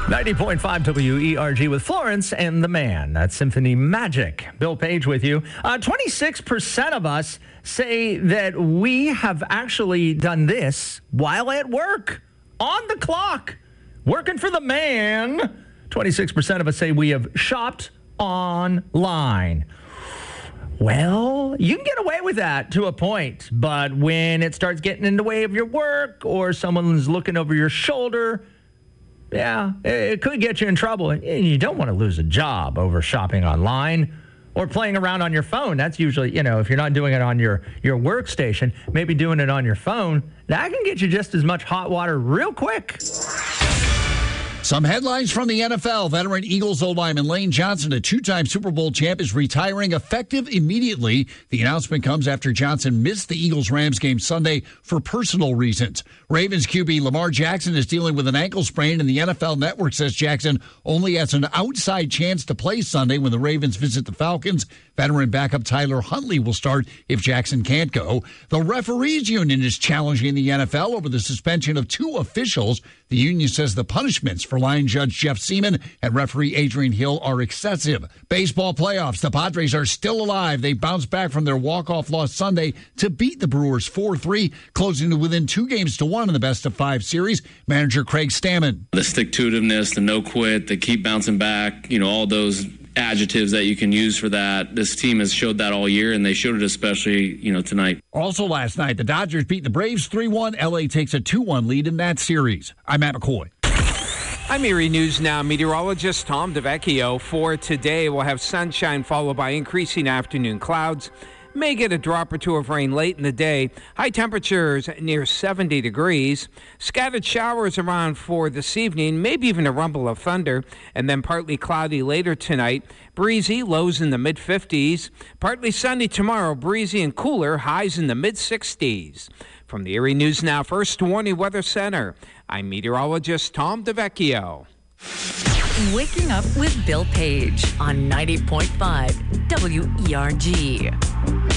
90.5 WERG with Florence and the Man. That's Symphony Magic. Bill Page with you. 26% of us say that we have actually done this while at work, on the clock, working for the man. 26% of us say we have shopped online. Well, you can get away with that to a point, but when it starts getting in the way of your work or someone's looking over your shoulder, yeah, it could get you in trouble. And you don't want to lose a job over shopping online or playing around on your phone. That's usually, if you're not doing it on your workstation, maybe doing it on your phone, that can get you just as much hot water real quick. Some headlines from the NFL. Veteran Eagles O-lineman Lane Johnson, a two-time Super Bowl champ, is retiring effective immediately. The announcement comes after Johnson missed the Eagles-Rams game Sunday for personal reasons. Ravens QB Lamar Jackson is dealing with an ankle sprain, and the NFL Network says Jackson only has an outside chance to play Sunday when the Ravens visit the Falcons. Veteran backup Tyler Huntley will start if Jackson can't go. The Referees Union is challenging the NFL over the suspension of two officials. The union says the punishments for line judge Jeff Seaman and referee Adrian Hill are excessive. Baseball playoffs. The Padres are still alive. They bounced back from their walk-off loss Sunday to beat the Brewers 4-3, closing to within 2-1 in the best-of-5 series. Manager Craig Stammen. The stick-to-itiveness, the no-quit, the keep bouncing back, all those adjectives that you can use for that. This team has showed that all year, and they showed it especially, tonight. Also last night, the Dodgers beat the Braves 3-1. L.A. takes a 2-1 lead in that series. I'm Matt McCoy. I'm Erie News Now meteorologist Tom DeVecchio. For today, we'll have sunshine followed by increasing afternoon clouds. May get a drop or two of rain late in the day. High temperatures near 70 degrees. Scattered showers around for this evening, maybe even a rumble of thunder, and then partly cloudy later tonight. Breezy, lows in the mid-50s. Partly sunny tomorrow, breezy and cooler, highs in the mid-60s. From the Erie News Now First Warning Weather Center, I'm meteorologist Tom DeVecchio. Waking Up with Bill Page on 90.5 WERG.